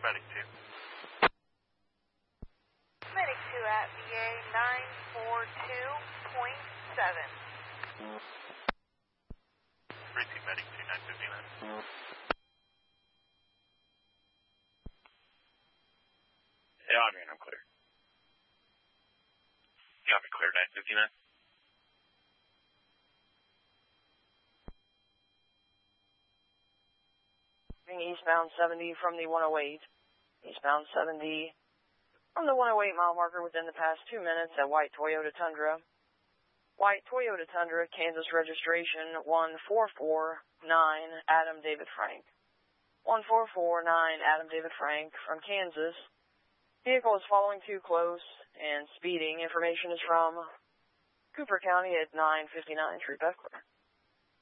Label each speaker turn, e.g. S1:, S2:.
S1: Medic 2.
S2: Medic 2 at VA 942.7.
S1: 32 Medic 2, 959.
S3: Yeah, I mean, I'm clear. You got me clear, 959.
S4: Eastbound 70 from the 108. Eastbound 70 from the 108 mile marker within the past 2 minutes at White Toyota Tundra. White Toyota Tundra, Kansas registration 1449 Adam David Frank. 1449 Adam David Frank from Kansas. Vehicle is following too close and speeding. Information is from Cooper County at 959 True Beckler.